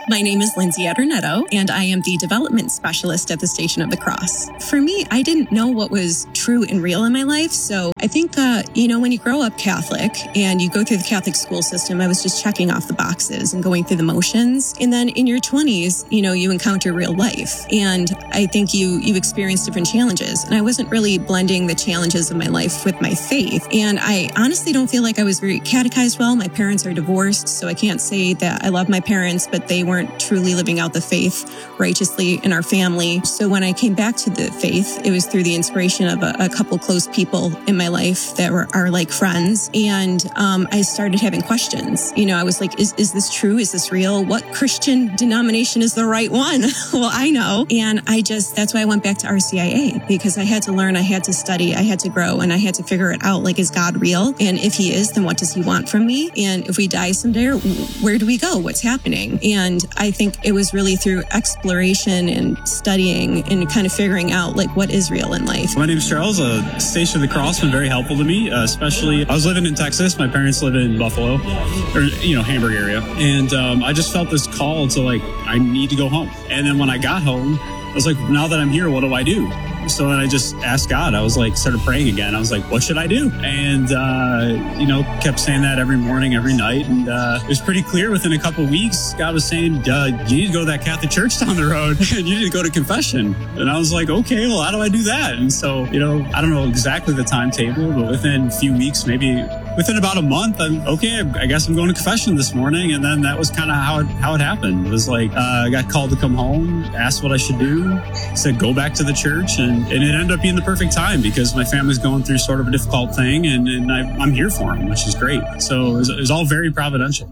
My name is Lindsay Adornetto, and I am the development specialist at the Station of the Cross. For me, I didn't know what was true and real in my life, so I think, when you grow up Catholic and you go through the Catholic school system, I was just checking off the boxes and going through the motions. And then in your 20s, you encounter real life. And I think you experience different challenges. And I wasn't really blending the challenges of my life with my faith. And I honestly don't feel like I was very catechized well. My parents are divorced, so I can't say that I love my parents, but they weren't truly living out the faith righteously in our family. So when I came back to the faith, it was through the inspiration of a couple close people in my life that are like friends. And I started having questions. I was like, is this true? Is this real? What Christian denomination is the right one? Well, I know. And that's why I went back to RCIA, because I had to learn, I had to study, I had to grow, and I had to figure it out. Like, is God real? And if he is, then what does he want from me? And if we die someday, where do we go? What's happening? And I think it was really through exploration and studying and kind of figuring out what is real in life. My name is Charles. Station of the Cross has been very helpful to me, especially I was living in Texas. My parents live in Buffalo, or Hamburg area, and I just felt this call to I need to go home. And then when I got home, I was like, now that I'm here, what do I do? So then I just asked God. I was started praying again. I was like, what should I do? And, kept saying that every morning, every night. And it was pretty clear within a couple of weeks, God was saying, you need to go to that Catholic church down the road and you need to go to confession. And I was like, okay, well, how do I do that? And so, I don't know exactly the timetable, but within a few weeks, maybe within about a month, I guess I'm going to confession this morning. And then that was kind of how it happened. It was I got called to come home, asked what I should do, said, go back to the church. And it ended up being the perfect time because my family's going through sort of a difficult thing, and I'm here for them, which is great. So it was all very providential.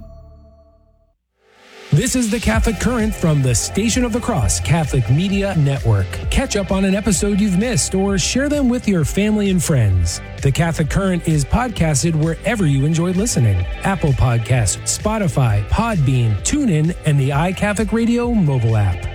This is The Catholic Current from the Station of the Cross Catholic Media Network. Catch up on an episode you've missed or share them with your family and friends. The Catholic Current is podcasted wherever you enjoy listening. Apple Podcasts, Spotify, Podbean, TuneIn, and the iCatholic Radio mobile app.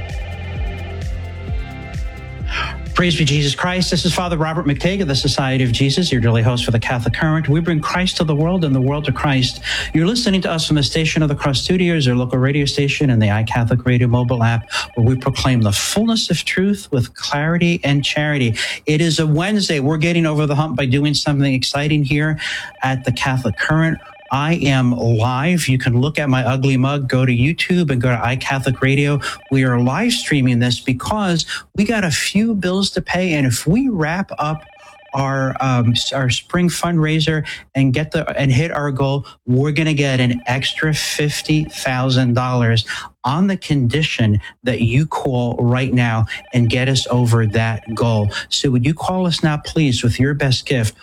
Praise be Jesus Christ. This is Father Robert McTague of the Society of Jesus, your daily host for the Catholic Current. We bring Christ to the world and the world to Christ. You're listening to us from the Station of the Cross Studios, our local radio station, and the iCatholic Radio mobile app, where we proclaim the fullness of truth with clarity and charity. It is a Wednesday. We're getting over the hump by doing something exciting here at the Catholic Current. I am live. You can look at my ugly mug, go to YouTube and go to iCatholic Radio. We are live streaming this because we got a few bills to pay. And if we wrap up our spring fundraiser and hit our goal, we're going to get an extra $50,000 on the condition that you call right now and get us over that goal. So would you call us now, please, with your best gift,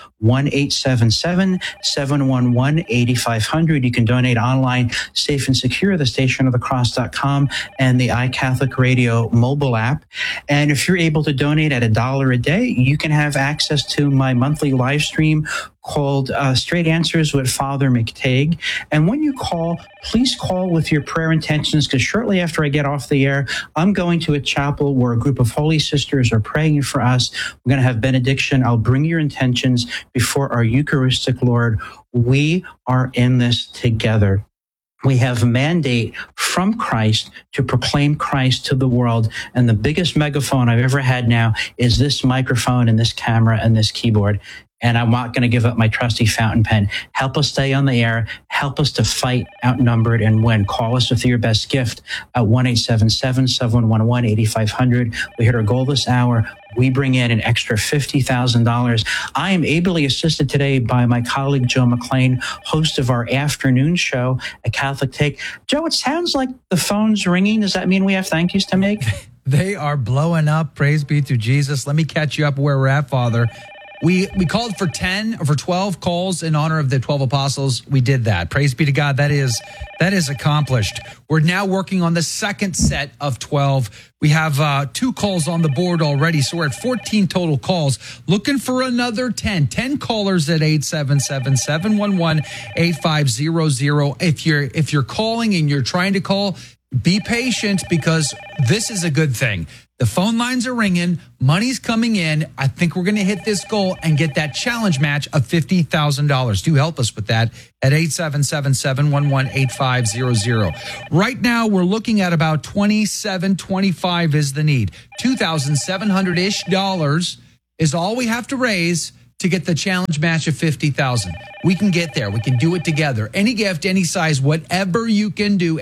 1-877-711-8500. You can donate online, safe and secure, the stationofthecross.com and the iCatholic Radio mobile app. And if you're able to donate at $1 a day, you can have access to my monthly live stream called Straight Answers with Father McTague. And when you call, please call with your prayer intentions, because shortly after I get off the air, I'm going to a chapel where a group of holy sisters are praying for us. We're going to have benediction. I'll bring your intentions before our Eucharistic Lord. We are in this together. We have a mandate from Christ to proclaim Christ to the world. And the biggest megaphone I've ever had now is this microphone and this camera and this keyboard. And I'm not going to give up my trusty fountain pen. Help us stay on the air. Help us to fight outnumbered and win. Call us with your best gift at 1-877-711-8500. We hit our goal this hour. We bring in an extra $50,000. I am ably assisted today by my colleague, Joe McLean, host of our afternoon show at Catholic Take. Joe, it sounds like the phone's ringing. Does that mean we have thank yous to make? They are blowing up. Praise be to Jesus. Let me catch you up where we're at, Father. We called for 12 calls in honor of the 12 apostles. We did that. Praise be to God. That is accomplished. We're now working on the second set of 12. We have 2 calls on the board already, so we're at 14 total calls. Looking for another 10 callers at 877-711-8500. If you're calling and you're trying to call, Be patient because this is a good thing. The phone lines are ringing. Money's coming in. I think we're going to hit this goal and get that challenge match of $50,000. Do help us with that at 877-711-8500. Right now, we're looking at about $27.25 is the need. $2,700-ish is all we have to raise to get the challenge match of $50,000. We can get there. We can do it together. Any gift, any size, whatever you can do.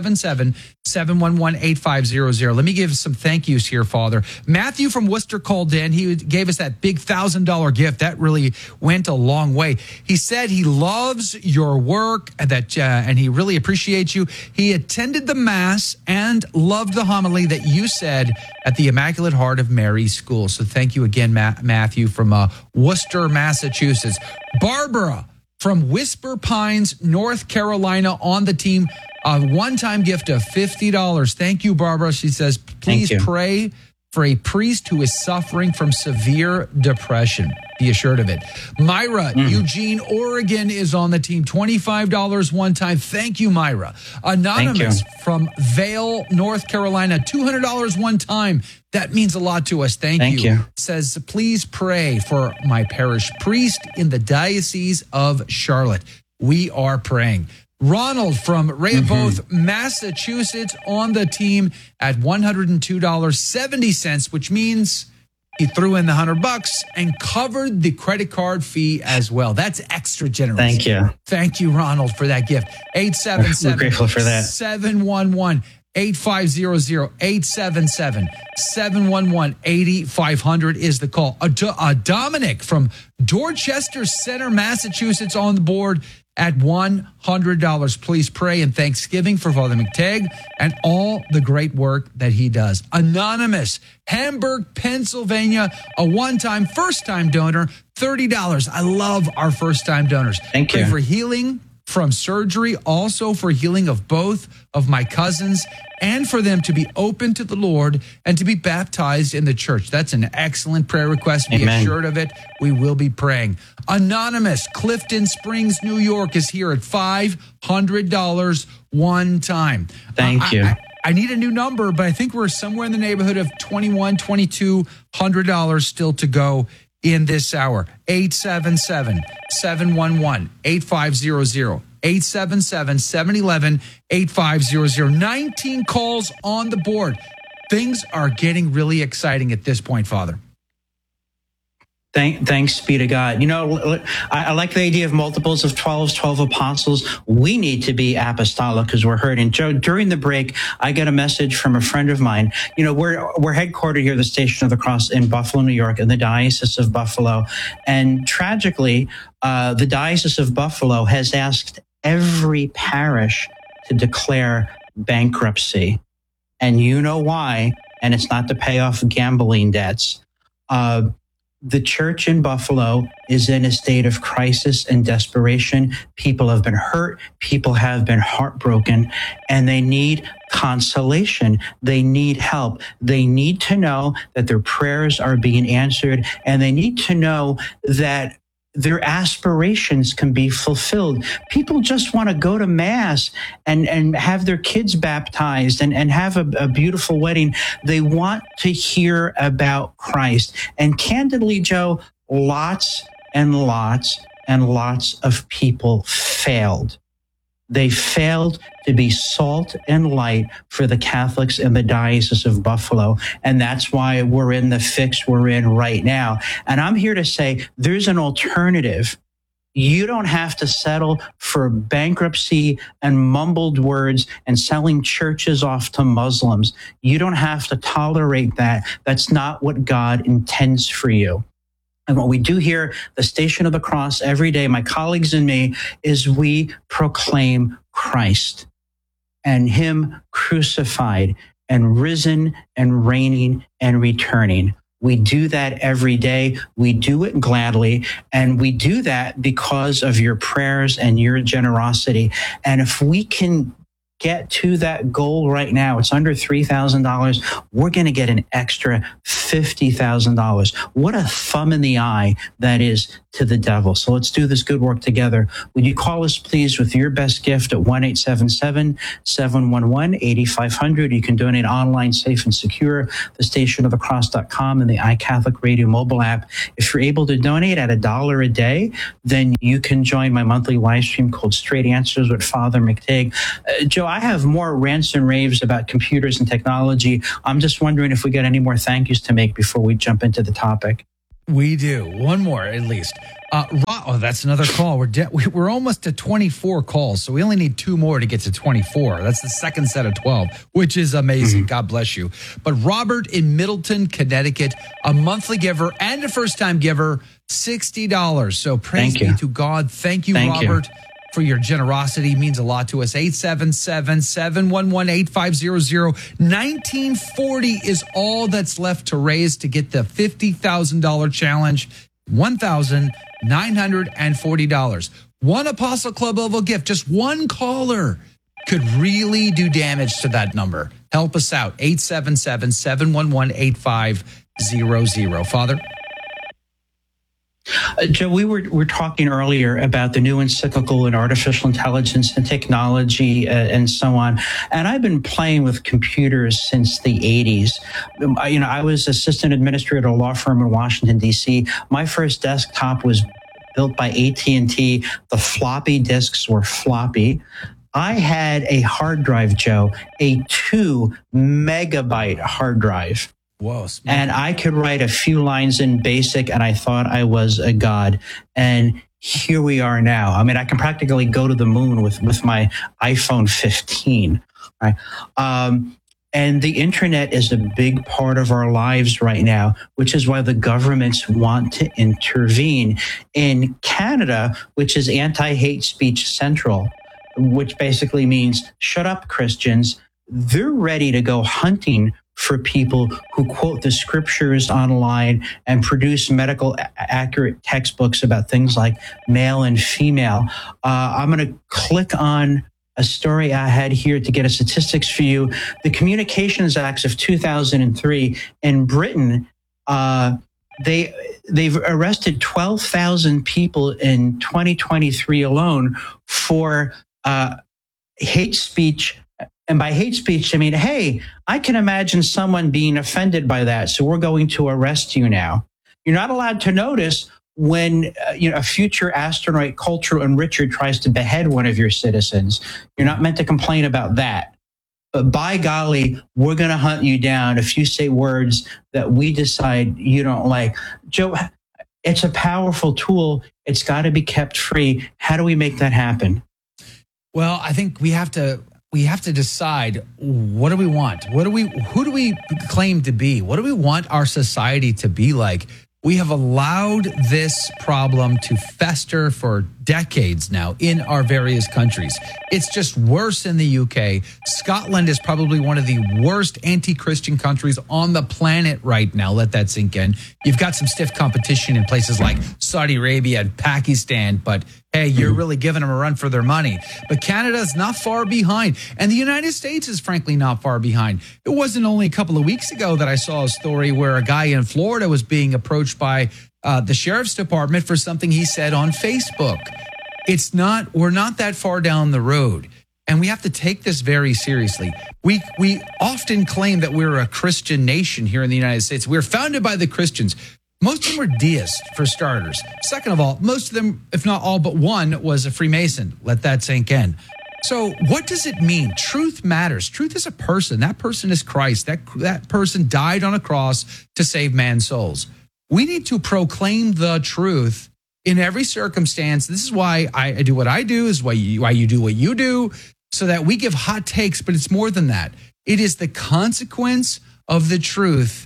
877-711-8500. Let me give some thank yous here, Father. Matthew from Worcester called in. He gave us that big $1,000 gift. That really went a long way. He said he loves your work and he really appreciates you. He attended the Mass and loved the homily that you said at the Immaculate Heart of Mary School. So thank you again, Matthew from Worcester, Massachusetts. Barbara from Whisper Pines, North Carolina on the team. A one-time gift of $50. Thank you, Barbara. She says, please pray for a priest who is suffering from severe depression. Be assured of it. Myra, Eugene, Oregon is on the team. $25 one time. Thank you, Myra. Anonymous from Vale, North Carolina. $200 one time. That means a lot to us. Thank you. Says, please pray for my parish priest in the Diocese of Charlotte. We are praying. Ronald from Rehoboth, Massachusetts on the team at $102.70, which means he threw in the $100 and covered the credit card fee as well. That's extra generous. Thank you. Thank you, Ronald, for that gift. 877 We're grateful for that. 711 8500 877-711-8500 is the call. Dominic from Dorchester Center, Massachusetts on the board at $100. Please pray in thanksgiving for Father McTagg and all the great work that he does. Anonymous, Hamburg, Pennsylvania, a one-time, first-time donor, $30. I love our first-time donors. Thank you. Pray for healing from surgery, also for healing of both of my cousins, and for them to be open to the Lord and to be baptized in the church. That's an excellent prayer request. Be assured of it. We will be praying. Anonymous, Clifton Springs, New York is here at $500 one time. Thank you. I need a new number, but I think we're somewhere in the neighborhood of $2,200 still to go in this hour. 877-711-8500. 877-711-8500. 19 calls on the board. Things are getting really exciting at this point, Father. Thanks be to God. You know, I like the idea of multiples of 12 apostles. We need to be apostolic because we're hurting. Joe, during the break, I got a message from a friend of mine. You know, we're headquartered here at the Station of the Cross in Buffalo, New York, in the Diocese of Buffalo. And tragically, the Diocese of Buffalo has asked every parish to declare bankruptcy. And you know why? And it's not to pay off gambling debts. The church in Buffalo is in a state of crisis and desperation. People have been hurt. People have been heartbroken, and they need consolation. They need help. They need to know that their prayers are being answered, and they need to know that their aspirations can be fulfilled. People just want to go to Mass and have their kids baptized and have a beautiful wedding. They want to hear about Christ. And candidly, Joe, lots and lots and lots of people failed. They failed to be salt and light for the Catholics in the Diocese of Buffalo. And that's why we're in the fix we're in right now. And I'm here to say there's an alternative. You don't have to settle for bankruptcy and mumbled words and selling churches off to Muslims. You don't have to tolerate that. That's not what God intends for you. And what we do here, the Station of the Cross, every day, my colleagues and me, is we proclaim Christ and Him crucified and risen and reigning and returning. We do that every day. We do it gladly. And we do that because of your prayers and your generosity. And if we can get to that goal right now, it's under $3,000, we're going to get an extra $50,000. What a thumb in the eye that is to the devil. So let's do this good work together. Would you call us, please, with your best gift at 1-877-711-8500. You can donate online, safe and secure, thestationofthecross.com and the iCatholic Radio mobile app. If you're able to donate at $1 a day, then you can join my monthly live stream called Straight Answers with Father McTigg. Joe, I have more rants and raves about computers and technology. I'm just wondering if we got any more thank yous to make before we jump into the topic. We do. One more, at least. That's another call. We're almost to 24 calls, so we only need 2 more to get to 24. That's the second set of 12, which is amazing. God bless you. But Robert in Middleton, Connecticut, a monthly giver and a first-time giver, $60. So praise be to God. Thank you, Robert, for your generosity. It means a lot to us. 877-711-8500. $19.40 is all that's left to raise to get the $50,000 challenge. $1,940. One Apostle Club level gift, just one caller could really do damage to that number. Help us out. 877-711-8500. Father? Joe, we were talking earlier about the new encyclical in artificial intelligence and technology and so on. And I've been playing with computers since the 80s. I was assistant administrator at a law firm in Washington, D.C. My first desktop was built by AT&T. The floppy disks were floppy. I had a hard drive, Joe, a 2 megabyte hard drive. Whoa, smart. And I could write a few lines in BASIC, and I thought I was a god. And here we are now. I mean, I can practically go to the moon with my iPhone 15. Right? And the internet is a big part of our lives right now, which is why the governments want to intervene. In Canada, which is Anti-Hate Speech Central, which basically means shut up, Christians, they're ready to go hunting for people who quote the scriptures online and produce medical accurate textbooks about things like male and female. I'm going to click on a story I had here to get a statistics for you. The Communications Acts of 2003 in Britain, they've arrested 12,000 people in 2023 alone for hate speech. And by hate speech, I mean, hey, I can imagine someone being offended by that, so we're going to arrest you now. You're not allowed to notice when a future astronaut cultural enricher tries to behead one of your citizens. You're not meant to complain about that. But by golly, we're going to hunt you down if you say words that we decide you don't like. Joe, it's a powerful tool. It's got to be kept free. How do we make that happen? Well, I think we have to decide, what do we want? Who do we claim to be? What do we want our society to be like? We have allowed this problem to fester for decades now in our various countries. It's just worse in the UK. Scotland is probably one of the worst anti-Christian countries on the planet right now. Let that sink in. You've got some stiff competition in places like Saudi Arabia and Pakistan, but hey, you're really giving them a run for their money. But Canada's not far behind. And the United States is frankly not far behind. It wasn't only a couple of weeks ago that I saw a story where a guy in Florida was being approached by the sheriff's department for something he said on Facebook. We're not that far down the road. And we have to take this very seriously. We often claim that we're a Christian nation here in the United States. We're founded by the Christians. Most of them were deists, for starters. Second of all, most of them, if not all but one, was a Freemason. Let that sink in. So what does it mean? Truth matters. Truth is a person. That person is Christ. That person died on a cross to save man's souls. We need to proclaim the truth in every circumstance. This is why I do what I do, is why you do what you do, so that we give hot takes, but it's more than that. It is the consequence of the truth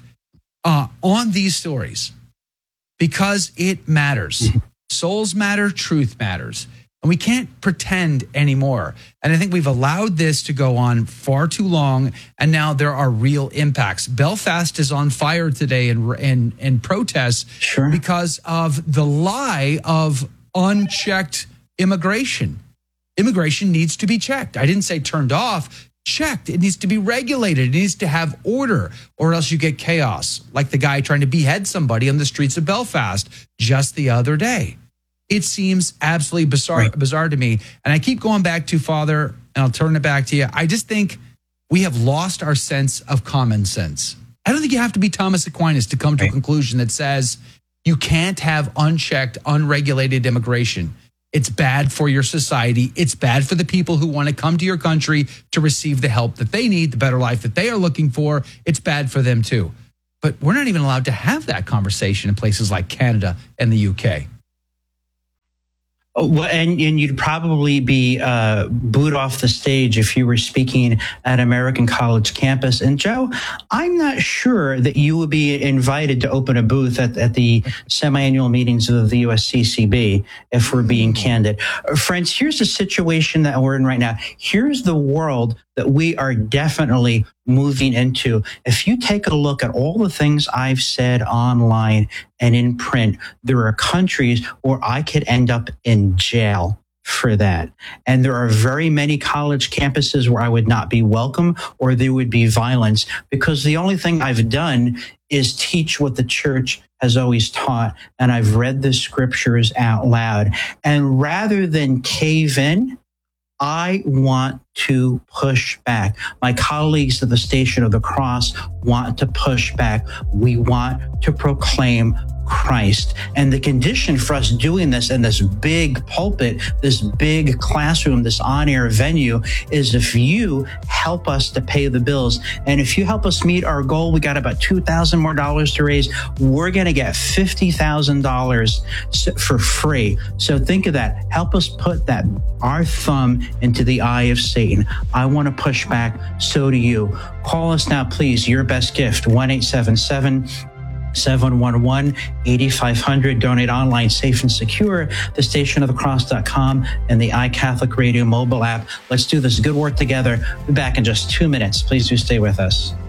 on these stories, because it matters. Souls matter, truth matters. And we can't pretend anymore. And I think we've allowed this to go on far too long, and now there are real impacts. Belfast is on fire today in protests because of the lie of unchecked immigration. Immigration needs to be checked. I didn't say turned off. checked. It needs to be regulated. It needs to have order, or else you get chaos, like the guy trying to behead somebody on the streets of Belfast just the other day. It seems absolutely bizarre to me. And I keep going back to, Father, and I'll turn it back to you. I just think we have lost our sense of common sense. I don't think you have to be Thomas Aquinas to come to a conclusion that says you can't have unchecked, unregulated immigration. It's bad for your society. It's bad for the people who want to come to your country to receive the help that they need, the better life that they are looking for. It's bad for them too. But we're not even allowed to have that conversation in places like Canada and the UK. Well, and you'd probably be booed off the stage if you were speaking at American College campus. And Joe, I'm not sure that you would be invited to open a booth at the semi-annual meetings of the USCCB, if we're being candid. Friends, here's the situation that we're in right now. Here's the world that we are definitely moving into. If you take a look at all the things I've said online and in print, there are countries where I could end up in jail for that. And there are very many college campuses where I would not be welcome or there would be violence, because the only thing I've done is teach what the church has always taught. And I've read the scriptures out loud. And rather than cave in, I want to push back. My colleagues at the Station of the Cross want to push back. We want to proclaim Christ. And the condition for us doing this in this big pulpit, this big classroom, this on-air venue, is if you help us to pay the bills. And if you help us meet our goal, we got about $2,000 more to raise. We're going to get $50,000 for free. So think of that. Help us put our thumb into the eye of Satan. I want to push back. So do you. Call us now, please. Your best gift, 1-877-711-8500. Donate online, safe and secure. thestationofthecross.com and the iCatholic Radio mobile app. Let's do this good work together. We'll be back in just 2 minutes. Please do stay with us.